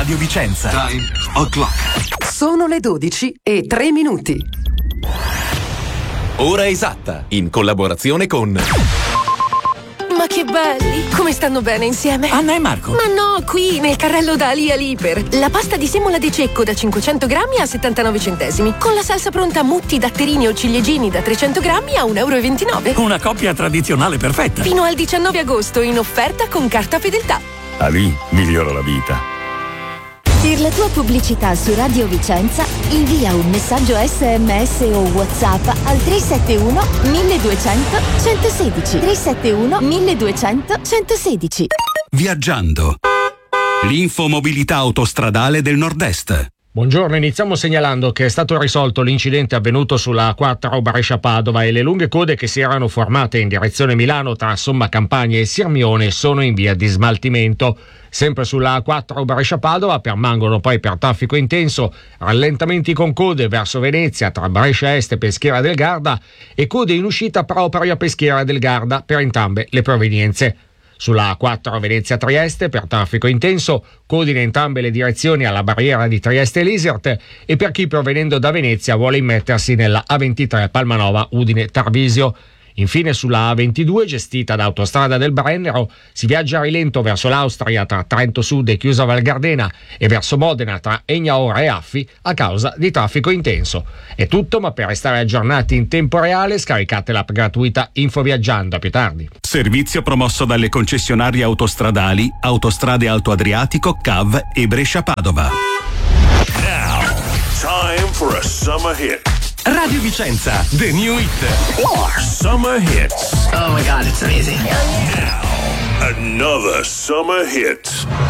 Radio Vicenza. Time o'clock. Sono le 12:03. Ora esatta, in collaborazione con... Ma che belli! Come stanno bene insieme? Anna e Marco. Ma no, qui nel carrello da Ali Aliper. La pasta di semola di cecco da 500 grammi a 79 centesimi. Con la salsa pronta Mutti, datterini o ciliegini da 300 grammi a 1,29 €. Una coppia tradizionale perfetta. Fino al 19 agosto in offerta con carta fedeltà. Ali migliora la vita. Per la tua pubblicità su Radio Vicenza invia un messaggio SMS o WhatsApp al 371 1200 116. 371 1200 116. Viaggiando. L'infomobilità autostradale del Nord-Est. Buongiorno, iniziamo segnalando che è stato risolto l'incidente avvenuto sulla A4 Brescia-Padova e le lunghe code che si erano formate in direzione Milano tra Somma Campagna e Sirmione sono in via di smaltimento. Sempre sulla A4 Brescia-Padova permangono poi per traffico intenso rallentamenti con code verso Venezia tra Brescia Est e Peschiera del Garda e code in uscita proprio a Peschiera del Garda per entrambe le provenienze. Sulla A4 Venezia-Trieste per traffico intenso, code in entrambe le direzioni alla barriera di Trieste-Lisert e per chi provenendo da Venezia vuole immettersi nella A23 Palmanova-Udine-Tarvisio. Infine sulla A22, gestita da Autostrada del Brennero, si viaggia a rilento verso l'Austria tra Trento Sud e Chiusa Val Gardena e verso Modena tra Egnaora e Affi a causa di traffico intenso. È tutto, ma per restare aggiornati in tempo reale scaricate l'app gratuita Infoviaggiando. A più tardi. Servizio promosso dalle concessionarie autostradali Autostrade Alto Adriatico, CAV e Brescia-Padova. Now, time for a summer hit. Radio Vicenza, the new hit. Summer hits. Oh my God, it's amazing. Now, another summer hit.